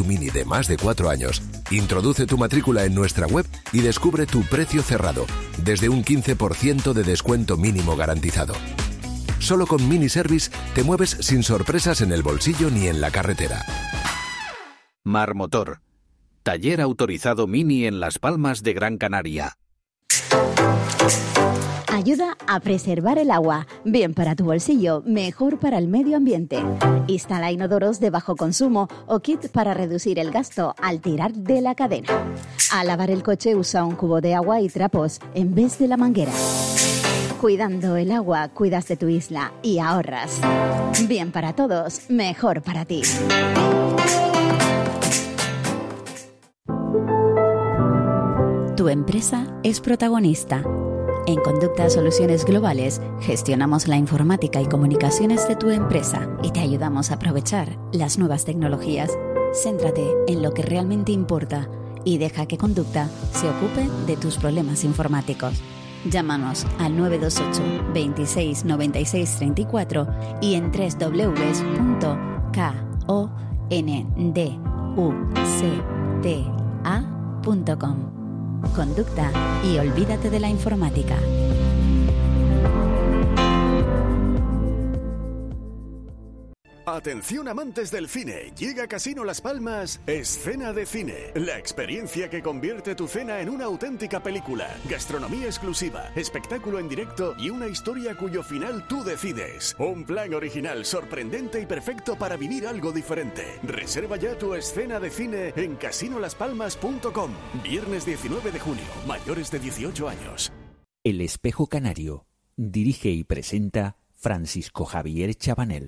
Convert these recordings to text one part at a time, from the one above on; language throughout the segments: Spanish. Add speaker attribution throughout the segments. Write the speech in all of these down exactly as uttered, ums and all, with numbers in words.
Speaker 1: tu Mini de más de cuatro años, introduce tu matrícula en nuestra web y descubre tu precio cerrado, desde un quince por ciento de descuento mínimo garantizado. Solo con Mini Service te mueves sin sorpresas en el bolsillo ni en la carretera.
Speaker 2: Marmotor, taller autorizado Mini en Las Palmas de Gran Canaria.
Speaker 3: Ayuda a preservar el agua. Bien para tu bolsillo, mejor para el medio ambiente. Instala inodoros de bajo consumo o kit para reducir el gasto al tirar de la cadena. Al lavar el coche usa un cubo de agua y trapos en vez de la manguera. Cuidando el agua, cuidas de tu isla y ahorras. Bien para todos, mejor para ti. Tu empresa es protagonista. En Conducta Soluciones Globales gestionamos la informática y comunicaciones de tu empresa y te ayudamos a aprovechar las nuevas tecnologías. Céntrate en lo que realmente importa y deja que Conducta se ocupe de tus problemas informáticos. Llámanos al nueve dos ocho, veintiséis, noventa y seis, treinta y cuatro y en doble u doble u doble u punto conducta punto com. Conducta y olvídate de la informática.
Speaker 4: Atención amantes del cine, llega a Casino Las Palmas Escena de Cine, la experiencia que convierte tu cena en una auténtica película, gastronomía exclusiva, espectáculo en directo y una historia cuyo final tú decides. Un plan original, sorprendente y perfecto para vivir algo diferente. Reserva ya tu escena de cine en casino las palmas punto com. Viernes diecinueve de junio, mayores de dieciocho años.
Speaker 5: El Espejo Canario. Dirige y presenta Francisco Javier Chabanel.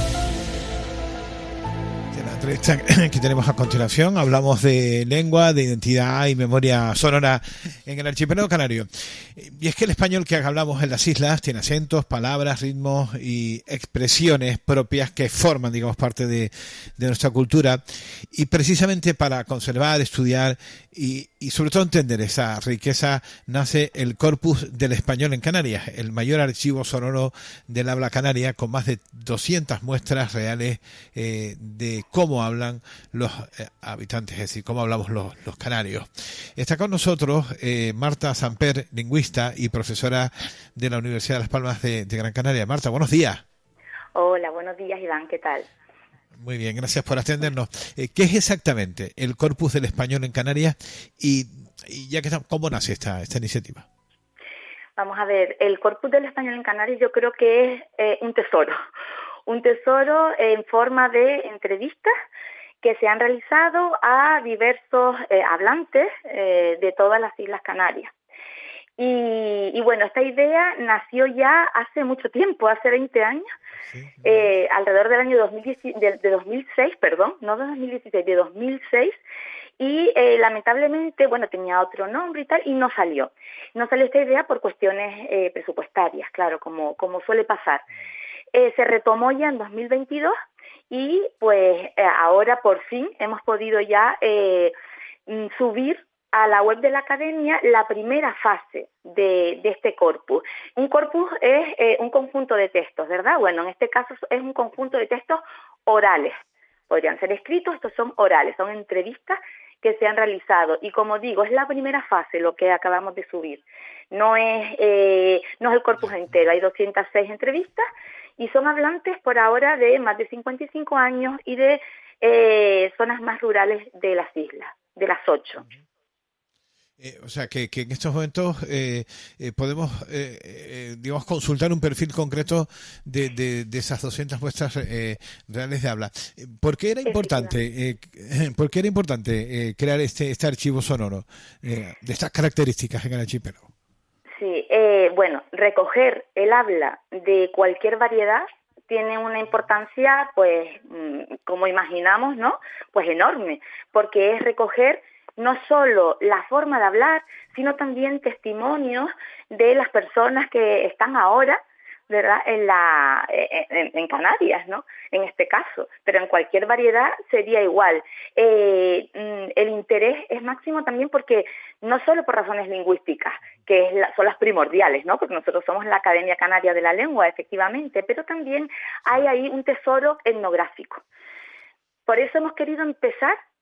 Speaker 6: Entrevista que tenemos a continuación, hablamos de lengua, de identidad y memoria sonora en el archipiélago canario. Y es que el español que hablamos en las islas tiene acentos, palabras, ritmos y expresiones propias que forman, digamos, parte de, de nuestra cultura. Y precisamente para conservar, estudiar y, y sobre todo entender esa riqueza nace el Corpus del Español en Canarias, el mayor archivo sonoro del habla canaria, con más de doscientas muestras reales eh, de cómo hablan los eh, habitantes, es decir, cómo hablamos los, los canarios. Está con nosotros eh, Marta Samper, lingüista y profesora de la Universidad de Las Palmas de, de Gran Canaria. Marta, buenos días.
Speaker 7: Hola, buenos días, Iván, ¿qué tal?
Speaker 6: Muy bien, gracias por atendernos. Eh, ¿Qué es exactamente el Corpus del Español en Canarias y, y ya que está, cómo nace esta, esta iniciativa?
Speaker 7: Vamos a ver, el Corpus del Español en Canarias yo creo que es eh, un tesoro. Un tesoro en forma de entrevistas que se han realizado a diversos eh, hablantes eh, de todas las Islas Canarias. Y, y bueno, esta idea nació ya hace mucho tiempo, hace veinte años, sí, eh, alrededor del año dos mil diez, de, de dos mil seis, perdón, no de dos mil dieciséis, de dos mil seis, y eh, lamentablemente, bueno, tenía otro nombre y tal, y no salió. No salió esta idea por cuestiones eh, presupuestarias, claro, como, como suele pasar. Eh, se retomó ya en dos mil veintidós y pues eh, ahora por fin hemos podido ya eh, subir a la web de la Academia la primera fase de, de este corpus. Un corpus es eh, un conjunto de textos, ¿verdad? Bueno, en este caso es un conjunto de textos orales. Podrían ser escritos, estos son orales, son entrevistas que se han realizado. Y como digo, es la primera fase lo que acabamos de subir. No es, eh, no es el corpus entero, hay doscientas seis entrevistas y son hablantes por ahora de más de cincuenta y cinco años y de eh, zonas más rurales de las islas, de las ocho.
Speaker 6: Eh, o sea, que, que en estos momentos eh, eh, podemos, eh, eh, digamos, consultar un perfil concreto de, de, de esas doscientas muestras eh, reales de habla. ¿Por qué era importante, eh, ¿por qué era importante eh, crear este, este archivo sonoro eh, de estas características en el archipiélago?
Speaker 7: Sí, eh, bueno, recoger el habla de cualquier variedad tiene una importancia, pues, como imaginamos, ¿no? Pues enorme, porque es recoger no solo la forma de hablar, sino también testimonios de las personas que están ahora, ¿verdad?, en la en, en Canarias, ¿no?, en este caso, pero en cualquier variedad sería igual. Eh, el interés es máximo también porque no solo por razones lingüísticas, que es la, son las primordiales, ¿no?, porque nosotros somos la Academia Canaria de la Lengua, efectivamente, pero también hay ahí un tesoro etnográfico. Por eso hemos querido empezar